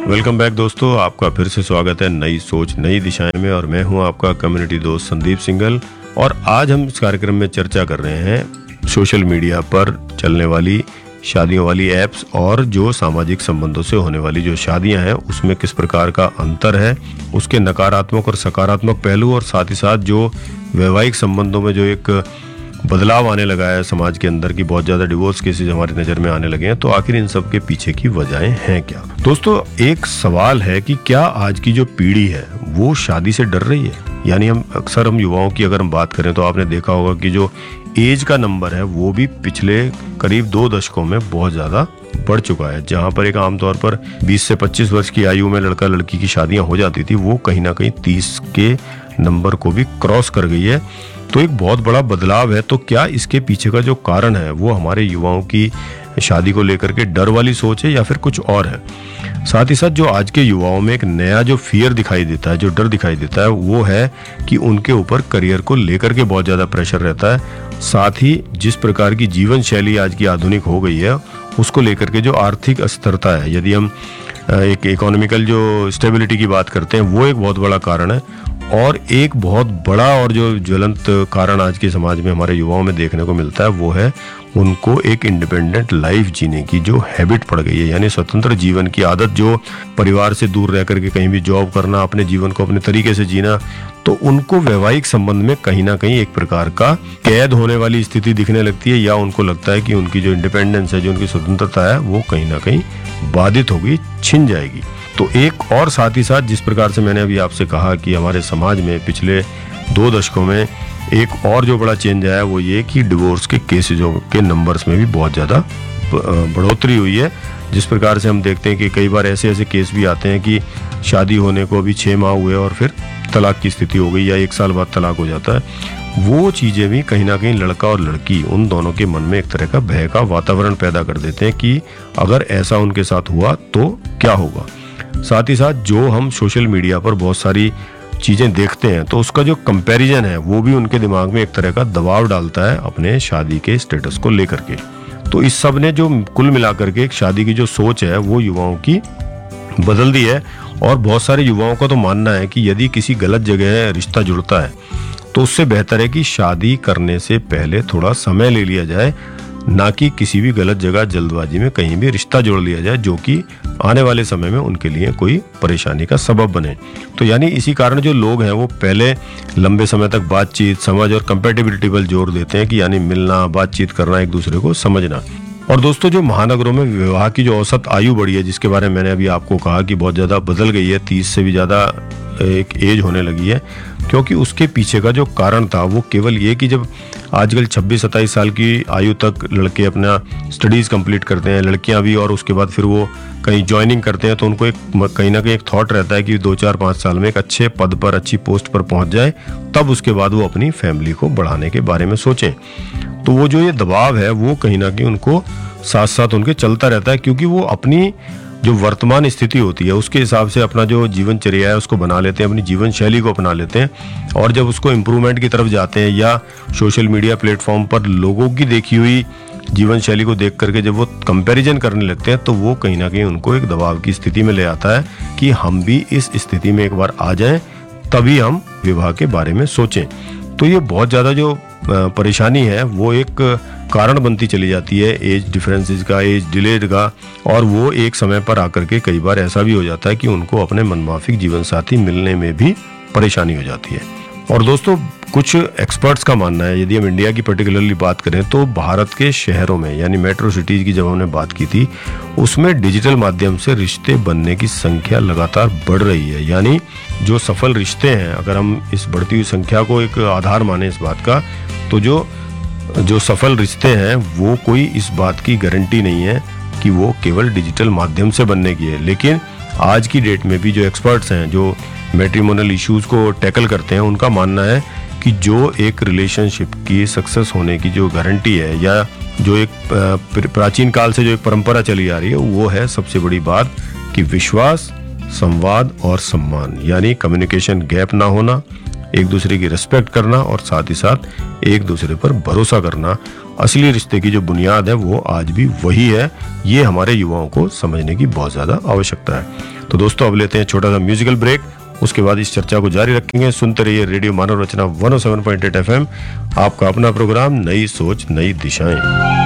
Welcome back दोस्तों, आपका फिर से स्वागत है नई सोच नई दिशाएं में। और मैं हूं आपका कम्युनिटी दोस्त संदीप सिंघल। और आज हम इस कार्यक्रम में चर्चा कर रहे हैं सोशल मीडिया पर चलने वाली शादियों वाली ऐप्स और जो सामाजिक संबंधों से होने वाली जो शादियां हैं उसमें किस प्रकार का अंतर है, उसके नकारात्मक और सकारात्मक पहलू, और साथ ही साथ जो वैवाहिक संबंधों में जो एक बदलाव आने लगा है समाज के अंदर की बहुत ज्यादा डिवोर्स केसेस हमारी नजर में आने लगे हैं। तो आखिर इन सब के पीछे की वजहें हैं क्या? दोस्तों, एक सवाल है कि क्या आज की जो पीढ़ी है वो शादी से डर रही है? यानी हम युवाओं की अगर हम बात करें तो आपने देखा होगा कि जो एज का नंबर है वो भी पिछले करीब 2 दशकों में बहुत ज्यादा बढ़ चुका है। जहां पर एक आमतौर पर 20 से 25 वर्ष की आयु में लड़का लड़की की शादियां हो जाती थी, वो कहीं ना कहीं 30 के नंबर को भी क्रॉस कर गई है। तो एक बहुत बड़ा बदलाव है। तो क्या इसके पीछे का जो कारण है वो हमारे युवाओं की शादी को लेकर के डर वाली सोच है या फिर कुछ और है? साथ ही साथ जो आज के युवाओं में एक नया जो फियर दिखाई देता है, जो डर दिखाई देता है, वो है कि उनके ऊपर करियर को लेकर के बहुत ज्यादा प्रेशर रहता है। साथ ही जिस प्रकार की जीवन शैली आज की आधुनिक हो गई है उसको लेकर के जो आर्थिक अस्थिरता है, यदि हम एक इकोनॉमिकल जो स्टेबिलिटी की बात करते हैं, वो एक बहुत बड़ा कारण है। और एक बहुत बड़ा और जो ज्वलंत कारण आज के समाज में हमारे युवाओं में देखने को मिलता है वो है उनको एक इंडिपेंडेंट लाइफ जीने की जो हैबिट पड़ गई है, यानी स्वतंत्र जीवन की आदत, जो परिवार से दूर रह करके कहीं भी जॉब करना, अपने जीवन को अपने तरीके से जीना। तो उनको वैवाहिक संबंध में कहीं ना कहीं एक प्रकार का कैद होने वाली स्थिति दिखने लगती है, या उनको लगता है कि उनकी जो इंडिपेंडेंस है, जो उनकी स्वतंत्रता है, वो कहीं ना कहीं बाधित होगी, छिन जाएगी। तो एक और साथ ही साथ जिस प्रकार से मैंने अभी आपसे कहा कि हमारे समाज में पिछले 2 दशकों में एक और जो बड़ा चेंज आया है वो ये कि डिवोर्स के केसेजों के नंबर्स में भी बहुत ज़्यादा बढ़ोतरी हुई है। जिस प्रकार से हम देखते हैं कि कई बार ऐसे केस भी आते हैं कि शादी होने को अभी 6 माह हुए और फिर तलाक की स्थिति हो गई, या 1 साल बाद तलाक हो जाता है। वो चीज़ें भी कहीं ना कहीं लड़का और लड़की उन दोनों के मन में एक तरह का भय का वातावरण पैदा कर देते हैं कि अगर ऐसा उनके साथ हुआ तो क्या होगा। साथ ही साथ जो हम सोशल मीडिया पर बहुत सारी चीजें देखते हैं तो उसका जो कंपैरिजन है वो भी उनके दिमाग में एक तरह का दबाव डालता है अपने शादी के स्टेटस को लेकर के। तो इस सब ने जो कुल मिलाकर के एक शादी की जो सोच है वो युवाओं की बदल दी है। और बहुत सारे युवाओं का तो मानना है कि यदि किसी गलत जगह रिश्ता जुड़ता है तो उससे बेहतर है कि शादी करने से पहले थोड़ा समय ले लिया जाए, ना कि किसी भी गलत जगह जल्दबाजी में कहीं भी रिश्ता जोड़ लिया जाए जो कि आने वाले समय में उनके लिए कोई परेशानी का सबब बने। तो यानी इसी कारण जो लोग हैं वो पहले लंबे समय तक बातचीत, समझ और कंपेटिबिलिटी पर जोर देते हैं कि यानी मिलना, बातचीत करना, एक दूसरे को समझना। और दोस्तों, जो महानगरों में विवाह की जो औसत आयु बढ़ी है, जिसके बारे में मैंने अभी आपको कहा कि बहुत ज़्यादा बदल गई है, 30 से भी ज़्यादा एक एज होने लगी है, क्योंकि उसके पीछे का जो कारण था वो केवल ये कि जब आजकल 26-27 साल की आयु तक लड़के अपना स्टडीज़ कंप्लीट करते हैं, लड़कियां भी, और उसके बाद फिर वो कहीं ज्वाइनिंग करते हैं, तो उनको एक कहीं ना कहीं एक थॉट रहता है कि 2-4-5 साल में एक अच्छे पद पर, अच्छी पोस्ट पर पहुंच जाए, तब उसके बाद वो अपनी फैमिली को बढ़ाने के बारे में सोचें। तो वो जो ये दबाव है वो कहीं ना कहीं उनको साथ साथ उनके चलता रहता है, क्योंकि वो अपनी जो वर्तमान स्थिति होती है उसके हिसाब से अपना जो जीवनचर्या है उसको बना लेते हैं, अपनी जीवन शैली को अपना लेते हैं। और जब उसको इम्प्रूवमेंट की तरफ जाते हैं या सोशल मीडिया प्लेटफॉर्म पर लोगों की देखी हुई जीवन शैली को देख करके जब वो कंपैरिजन करने लगते हैं, तो वो कहीं ना कहीं उनको एक दबाव की स्थिति में ले आता है कि हम भी इस स्थिति में एक बार आ जाएं, तभी हम विवाह के बारे में सोचें। तो ये बहुत ज़्यादा जो परेशानी है वो एक कारण बनती चली जाती है एज डिफरेंसेस का, एज डिले का। और वो एक समय पर आकर के कई बार ऐसा भी हो जाता है कि उनको अपने मनमाफिक जीवन साथी मिलने में भी परेशानी हो जाती है। और दोस्तों, कुछ एक्सपर्ट्स का मानना है, यदि हम इंडिया की पर्टिकुलरली बात करें तो भारत के शहरों में, यानी मेट्रो सिटीज की जब हमने बात की थी, उसमें डिजिटल माध्यम से रिश्ते बनने की संख्या लगातार बढ़ रही है। यानी जो सफल रिश्ते हैं, अगर हम इस बढ़ती हुई संख्या को एक आधार माने इस बात का, तो जो सफल रिश्ते हैं वो कोई इस बात की गारंटी नहीं है कि वो केवल डिजिटल माध्यम से बनने की है। लेकिन आज की डेट में भी जो एक्सपर्ट्स हैं, जो मैट्रिमोनियल इश्यूज को टैकल करते हैं, उनका मानना है कि जो एक रिलेशनशिप की सक्सेस होने की जो गारंटी है, या जो एक प्राचीन काल से जो एक परंपरा चली आ रही है, वो है सबसे बड़ी बात कि विश्वास, संवाद और सम्मान, यानी कम्युनिकेशन गैप ना होना, एक दूसरे की रिस्पेक्ट करना और साथ ही साथ एक दूसरे पर भरोसा करना। असली रिश्ते की जो बुनियाद है वो आज भी वही है। ये हमारे युवाओं को समझने की बहुत ज़्यादा आवश्यकता है। तो दोस्तों, अब लेते हैं छोटा सा म्यूजिकल ब्रेक, उसके बाद इस चर्चा को जारी रखेंगे। सुनते रहिए रेडियो मानव रचना 107.8 FM, आपका अपना प्रोग्राम नई सोच नई दिशाएं।